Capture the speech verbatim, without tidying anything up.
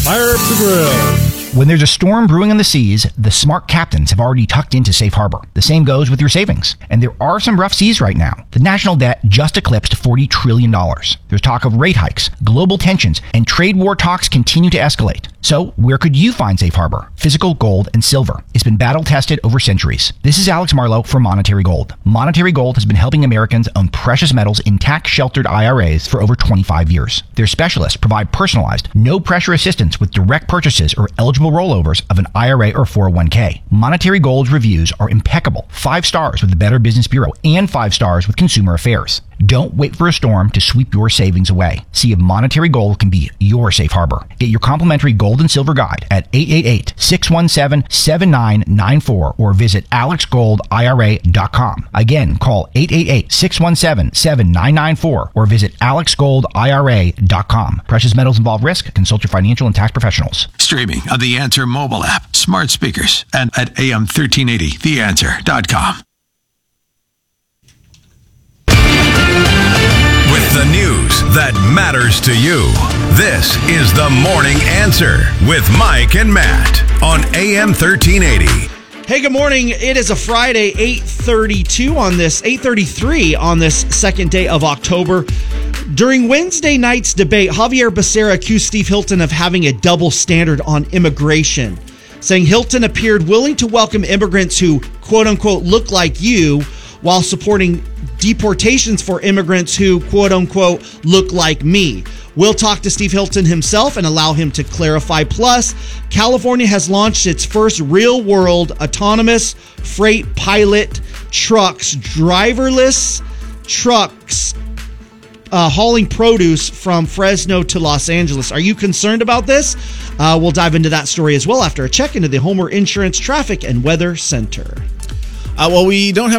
Fire up the grill. When there's a storm brewing on the seas, the smart captains have already tucked into safe harbor. The same goes with your savings. And there are some rough seas right now. The national debt just eclipsed forty trillion dollars. There's talk of rate hikes, global tensions, and trade war talks continue to escalate. So where could you find safe harbor? Physical gold and silver. It's been battle tested over centuries. This is Alex Marlowe for Monetary Gold. Monetary Gold has been helping Americans own precious metals in tax-sheltered I R As for over twenty-five years. Their specialists provide personalized, no-pressure assistance with direct purchases or eligible rollovers of an I R A or four oh one k. Monetary Gold's reviews are impeccable. Five stars with the Better Business Bureau and five stars with Consumer Affairs. Don't wait for a storm to sweep your savings away. See if Monetary Gold can be your safe harbor. Get your complimentary gold and silver guide at eight eight eight, six one seven, seven nine nine four or visit alex gold I R A dot com. Again, call eight eight eight, six one seven, seven nine nine four or visit alex gold I R A dot com. Precious metals involve risk. Consult your financial and tax professionals. Streaming on the Answer mobile app, smart speakers, and at A M thirteen eighty the answer dot com. With the news that matters to you, this is The Morning Answer with Mike and Matt on A M thirteen eighty. Hey, good morning. It is a Friday, eight thirty-two on this, eight thirty-three on this second day of October. During Wednesday night's debate, Javier Becerra accused Steve Hilton of having a double standard on immigration, saying Hilton appeared willing to welcome immigrants who, quote unquote, look like you, while supporting deportations for immigrants who, quote unquote, look like me. We'll talk to Steve Hilton himself and allow him to clarify. Plus, California has launched its first real-world autonomous freight pilot trucks, driverless trucks uh, hauling produce from Fresno to Los Angeles. Are you concerned about this? Uh, we'll dive into that story as well after a check into the Homer Insurance Traffic and Weather Center. Uh, well, we don't have